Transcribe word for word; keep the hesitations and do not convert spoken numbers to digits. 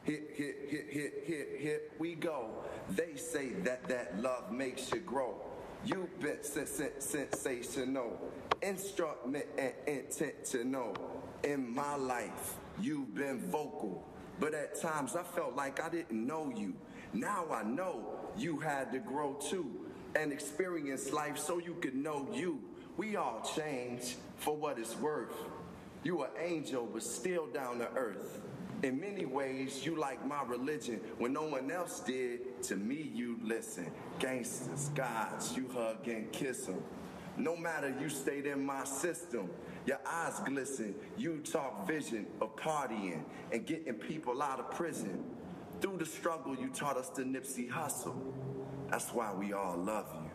Here, here, here, here, here, here we go. They say that that love makes you grow. You've been sensational, instrument and intentional. In my life, you've been vocal. But at times I felt like I didn't know you. Now I know you had to grow too and experience life so you could know you. We all change for what it's worth. You an angel, but still down to earth. In many ways, you like my religion. When no one else did, to me you listen. Gangsters, gods, you hug and kiss them. No matter, you stayed in my system. Your eyes glisten. You talk vision of partying and getting people out of prison. Through the struggle, you taught us the Nipsey hustle. That's why we all love you.